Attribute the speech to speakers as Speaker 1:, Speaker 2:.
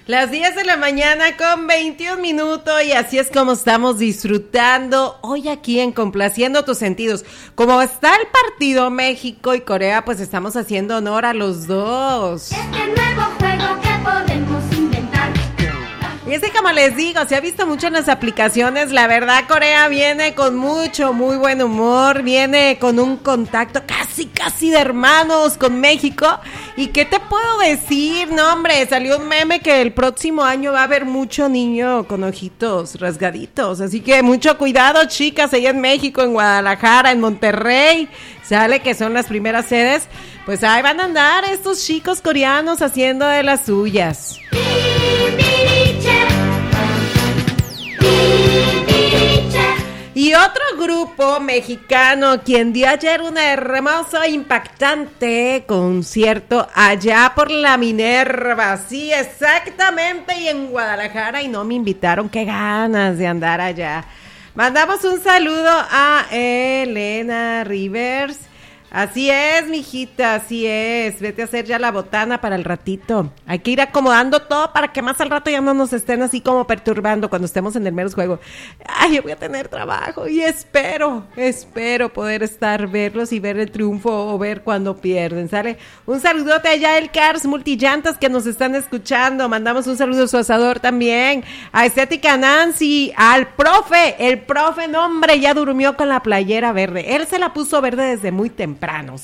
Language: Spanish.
Speaker 1: Las 10 de la mañana con 21 minutos y así es como estamos disfrutando hoy aquí en Complaciendo Tus Sentidos. Como está el partido México y Corea, pues estamos haciendo honor a los dos.
Speaker 2: Este nuevo juego que podemos inventar.
Speaker 1: Y es que como les digo, se ha visto mucho en las aplicaciones, la verdad Corea viene con muy buen humor, viene con un contacto casi de hermanos con México. ¿Y qué te puedo decir? No, hombre, salió un meme que el próximo año va a haber mucho niño con ojitos rasgaditos, así que mucho cuidado, chicas, allá en México, en Guadalajara, en Monterrey, sale que son las primeras sedes, pues ahí van a andar estos chicos coreanos haciendo de las suyas. Y otro grupo mexicano quien dio ayer un hermoso e impactante concierto allá por la Minerva, sí, exactamente, y en Guadalajara, y no me invitaron, qué ganas de andar allá. Mandamos un saludo a Elena Rivers. Así es, mijita, así es. Vete a hacer ya la botana para el ratito. Hay que ir acomodando todo para que más al rato ya no nos estén así como perturbando cuando estemos en el mero juego. Ay, yo voy a tener trabajo y espero poder verlos y ver el triunfo o ver cuando pierden, ¿sale? Un saludote allá el Cars Multillantas que nos están escuchando. Mandamos un saludo a su asador también. A Estética Nancy, al profe. El profe, no hombre, ya durmió con la playera verde. Él se la puso verde desde muy temprano.